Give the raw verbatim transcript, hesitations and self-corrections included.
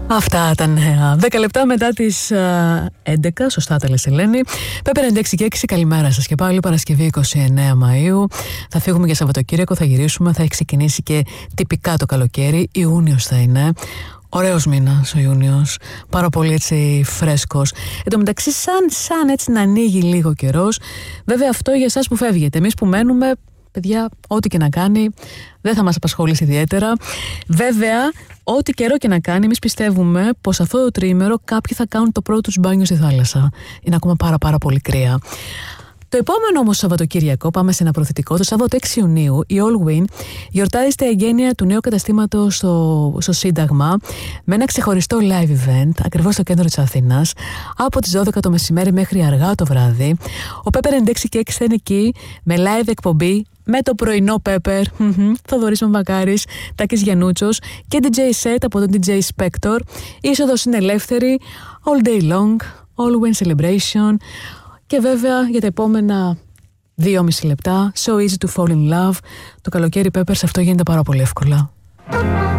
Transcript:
Αυτά τα νέα. δέκα λεπτά μετά τις έντεκα, σωστά τα λες Ελένη. Πέπερ έντεξι και έξι, καλημέρα σας και πάλι. Παρασκευή είκοσι εννέα Μαΐου. Θα φύγουμε για Σαββατοκύριακο, θα γυρίσουμε, θα έχει ξεκινήσει και τυπικά το καλοκαίρι. Ιούνιος θα είναι. Ωραίος μήνας ο Ιούνιος, πάρα πολύ έτσι φρέσκος. Εν τω μεταξύ σαν, σαν έτσι να ανοίγει λίγο καιρός. Βέβαια αυτό για εσάς που φεύγετε. Εμείς που μένουμε, παιδιά, ό,τι και να κάνει δεν θα μας απασχολήσει ιδιαίτερα. Βέβαια, ό,τι καιρό και να κάνει, εμείς πιστεύουμε πως αυτό το τριήμερο κάποιοι θα κάνουν το πρώτο τους μπάνιο στη θάλασσα. Είναι ακόμα πάρα πάρα πολύ κρύα. Το επόμενο όμως Σαββατοκύριακο, πάμε σε ένα προθετικό, το Σάββατο έξι Ιουνίου, η Allwyn γιορτάζει στα εγγένεια του νέου καταστήματος στο, στο Σύνταγμα με ένα ξεχωριστό live event ακριβώς στο κέντρο της Αθήνας από τις δώδεκα το μεσημέρι μέχρι αργά το βράδυ. Ο Πέπερ έντεξι και έξι θα είναι εκεί με live εκπομπή με το πρωινό Πέπερ, Θοδωρής Μαμβακάρης, Τάκης Γιαννούτσος και ντι τζέι set από τον ντι τζέι Spector. Η είσοδος είναι ελεύθερη, all day long, Allwyn celebration. Και βέβαια για τα επόμενα δυόμιση λεπτά, So easy to fall in love. Το καλοκαίρι Πέπερ σε αυτό γίνεται πάρα πολύ εύκολα.